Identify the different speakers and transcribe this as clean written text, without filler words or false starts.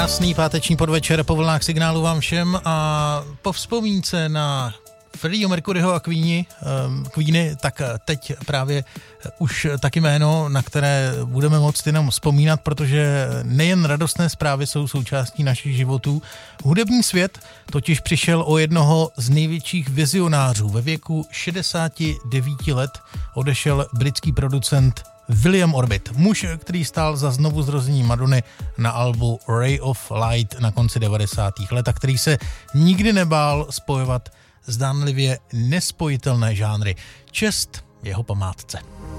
Speaker 1: Krásný páteční podvečer po vlnách Signálu vám všem a po vzpomínce na Freddieho Mercuryho a Queeny, tak teď právě už taky jméno, na které budeme moct jenom vzpomínat, protože nejen radostné zprávy jsou součástí našich životů. Hudební svět totiž přišel o jednoho z největších vizionářů. Ve věku 69 let odešel britský producent William Orbit, muž, který stál za znovuzrozením Madony na albu Ray of Light na konci 90. let a který se nikdy nebál spojovat zdánlivě nespojitelné žánry. Čest jeho památce.